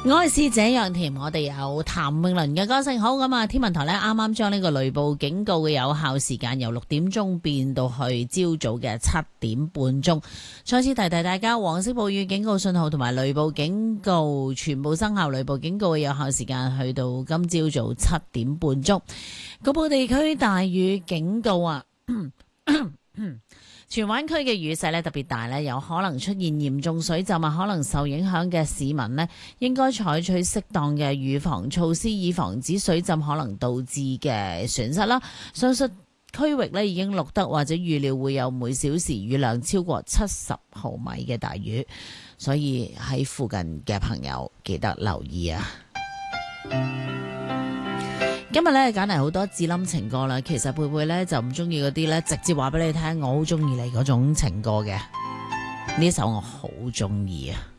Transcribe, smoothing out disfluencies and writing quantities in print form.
愛是這樣甜，我哋有譚詠麟嘅歌聲。好咁啊，天文台呢啱啱將呢個雷暴警告嘅有效時間由6點鐘變到去朝早嘅7點半鐘。再次提提大家，黃色暴雨警告信號同埋雷暴警告全部生效，雷暴警告嘅有效時間去到今朝早7點半鐘。局部地區大雨警告啊！荃灣區嘅雨勢咧特別大咧，有可能出現嚴重水浸啊！可能受影響嘅市民呢，應該採取適當嘅預防措施，以防止水浸可能導致嘅損失啦。上述區域呢已經錄得或者預料會有每小時雨量超過70毫米嘅大雨，所以喺附近嘅朋友記得留意啊！今日咧揀嚟好多智冧情歌啦，其實佩佩咧就唔中意嗰啲咧直接話俾你聽，我好中意你嗰種情歌嘅，呢首我好中意啊！